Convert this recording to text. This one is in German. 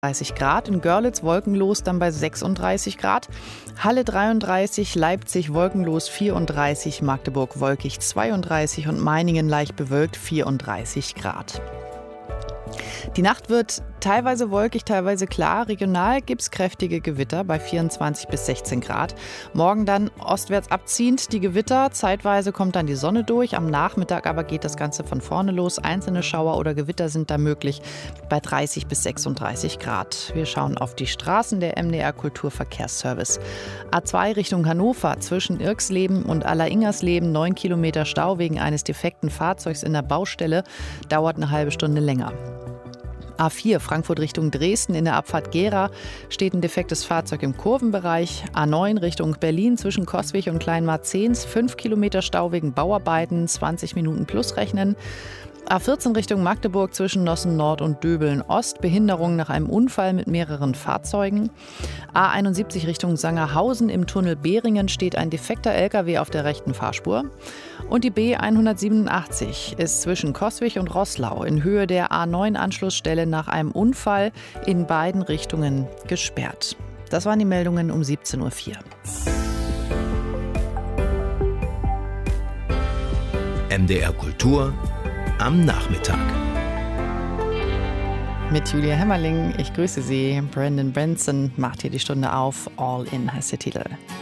30 Grad, in Görlitz wolkenlos dann bei 36 Grad, Halle 33, Leipzig wolkenlos 34, Magdeburg wolkig 32 und Meiningen leicht bewölkt 34 Grad. Die Nacht wird teilweise wolkig, teilweise klar. Regional gibt es kräftige Gewitter bei 24 bis 16 Grad. Morgen dann ostwärts abziehend die Gewitter. Zeitweise kommt dann die Sonne durch. Am Nachmittag aber geht das Ganze von vorne los. Einzelne Schauer oder Gewitter sind da möglich bei 30 bis 36 Grad. Wir schauen auf die Straßen der MDR Kulturverkehrsservice. A2 Richtung Hannover zwischen Irxleben und Allersingersleben 9 Kilometer Stau wegen eines defekten Fahrzeugs in der Baustelle. Dauert eine halbe Stunde länger. A4 Frankfurt Richtung Dresden in der Abfahrt Gera steht ein defektes Fahrzeug im Kurvenbereich. A9 Richtung Berlin zwischen Coswig und Kleinmarzens 5 Kilometer Stau wegen Bauarbeiten, 20 Minuten plus rechnen. A14 Richtung Magdeburg zwischen Nossen Nord und Döbeln Ost, Behinderung nach einem Unfall mit mehreren Fahrzeugen. A71 Richtung Sangerhausen im Tunnel Behringen steht ein defekter LKW auf der rechten Fahrspur. Und die B187 ist zwischen Coswig und Roßlau in Höhe der A9-Anschlussstelle nach einem Unfall in beiden Richtungen gesperrt. Das waren die Meldungen um 17.04 Uhr. MDR Kultur am Nachmittag. Mit Julia Hämmerling, ich grüße Sie. Brandon Branson macht hier die Stunde auf. All In heißt der Titel.